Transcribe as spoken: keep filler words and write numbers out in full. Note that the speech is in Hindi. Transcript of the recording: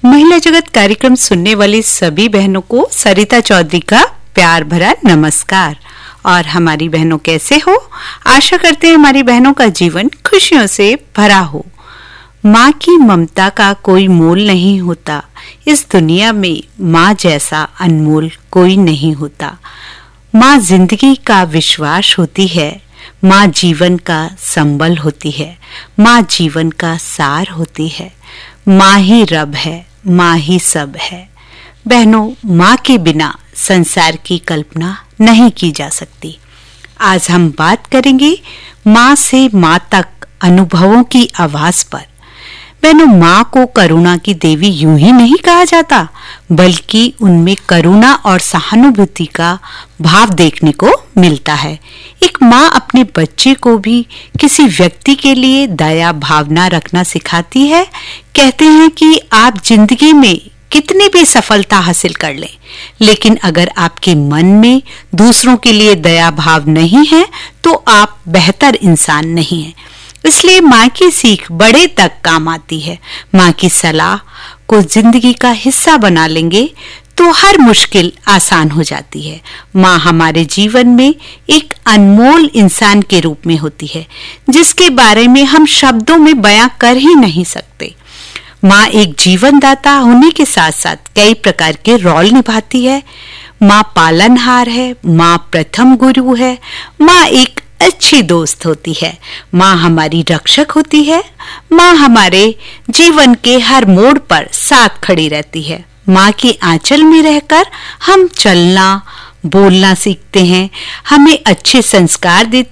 महिला जगत कार्यक्रम सुनने वाली सभी बहनों को सरिता चौधरी का प्यार भरा नमस्कार। और हमारी बहनों कैसे हो? आशा करते हैं हमारी बहनों का जीवन खुशियों से भरा हो। माँ की ममता का कोई मोल नहीं होता। इस दुनिया में माँ जैसा अनमोल कोई नहीं होता। माँ जिंदगी का विश्वास होती है। माँ जीवन का संबल होती है। माँ जीवन का सार होती है। माँ ही रब है, माँ ही सब है। बहनों, माँ के बिना संसार की कल्पना नहीं की जा सकती। आज हम बात करेंगे माँ से माँ तक अनुभवों की आवाज पर। बहनों, माँ को करुणा की देवी यूं ही नहीं कहा जाता, बल्कि उनमें करुणा और सहानुभूति का भाव देखने को मिलता है। एक माँ अपने बच्चे को भी किसी व्यक्ति के लिए दया भावना रखना सिखाती है। कहते हैं कि आप जिंदगी में कितनी भी सफलता हासिल कर लें, लेकिन अगर आपके मन में दूसरों के लिए दया भाव नहीं है तो आप बेहतर इंसान नहीं हैं। इसलिए माँ की सीख बड़े तक काम आती है। माँ की सलाह को जिंदगी का हिस्सा बना लेंगे तो हर मुश्किल आसान हो जाती है। माँ हमारे जीवन में एक अनमोल इंसान के रूप में होती है, जिसके बारे में हम शब्दों में बयां कर ही नहीं सकते। माँ एक जीवन दाता होने के साथ साथ कई प्रकार के रोल निभाती है। माँ पालनहार है, माँ प्रथम गुरु है, माँ एक अच्छी दोस्त होती है, माँ हमारी रक्षक होती है, माँ हमारे जीवन के हर मोड़ पर साथ खड़ी रहती है। माँ के आंचल में रहकर हम चलना बोलना सीखते हैं, हमें अच्छे संस्कार देती